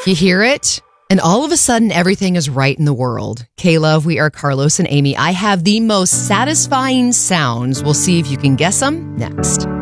You hear it? And all of a sudden, everything is right in the world. K-Love, we are Carlos and Amy. I have the most satisfying sounds. We'll see if you can guess them next.